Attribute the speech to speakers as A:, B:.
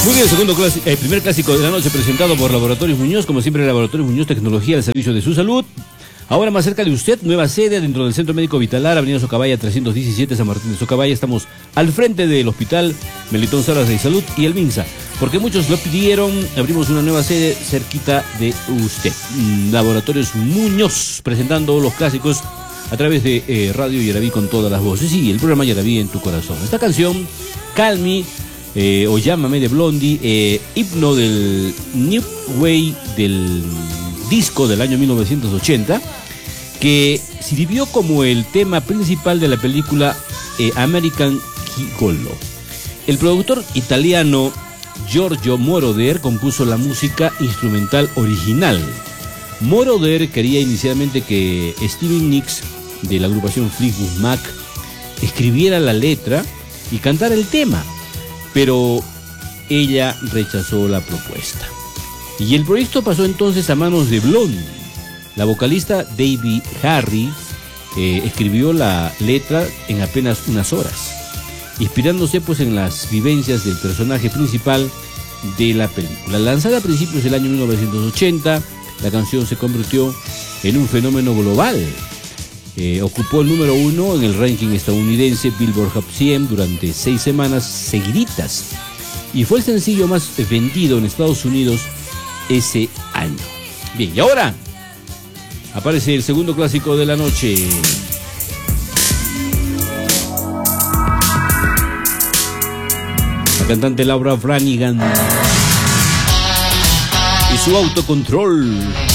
A: Muy bien, primer clásico de la noche presentado por Laboratorios Muñoz. Como siempre, Laboratorios Muñoz, tecnología al servicio de su salud. Ahora más cerca de usted, nueva sede dentro del Centro Médico Vitalar, Avenida Socabaya 317, San Martín de Socabaya. Estamos al frente del Hospital Melitón Salas de Salud y el MINSA. Porque muchos lo pidieron, abrimos una nueva sede cerquita de usted. Laboratorios Muñoz, presentando los clásicos a través de Radio Yaraví con todas las voces. Y el programa Yaraví en tu corazón. Esta canción, Call Me, o Llámame de Blondie, himno del New Way del disco del año 1980, que sirvió como el tema principal de la película American Gigolo. El productor italiano Giorgio Moroder compuso la música instrumental original. Moroder quería inicialmente que Stevie Nicks, de la agrupación Fleetwood Mac, escribiera la letra y cantara el tema, pero ella rechazó la propuesta. Y el proyecto pasó entonces a manos de Blondie. La vocalista Debbie Harry escribió la letra en apenas unas horas, inspirándose pues en las vivencias del personaje principal de la película. Lanzada a principios del año 1980, la canción se convirtió en un fenómeno global. Ocupó el número 1 en el ranking estadounidense Billboard Hot 100 durante 6 semanas seguiditas y fue el sencillo más vendido en Estados Unidos ese año. Bien, y ahora aparece el segundo clásico de la noche. La cantante Laura Branigan y su Autocontrol.